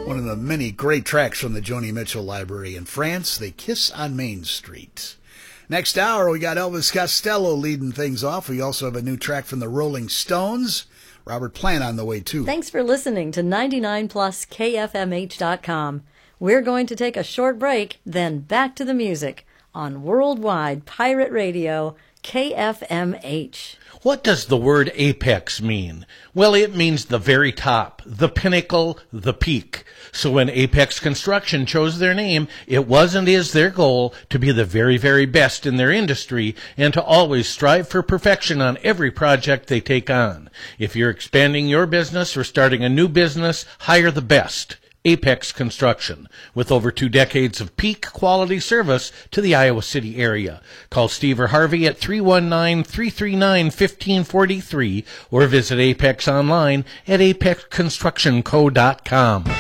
One of the many great tracks from the Joni Mitchell Library in France, They Kiss on Main Street. Next hour, we got Elvis Costello leading things off. We also have a new track from the Rolling Stones. Robert Plant on the way, too. Thanks for listening to 99plus KFMH.com. We're going to take a short break, then back to the music on Worldwide Pirate Radio, KFMH. What does the word apex mean? Well, it means the very top, the pinnacle, the peak. So when Apex Construction chose their name, it was and is their goal to be the very, very best in their industry and to always strive for perfection on every project they take on. If you're expanding your business or starting a new business, hire the best. Apex Construction, with over 2 decades of peak quality service to the Iowa City area. Call Steve or Harvey at 319-339-1543 or visit Apex online at apexconstructionco.com.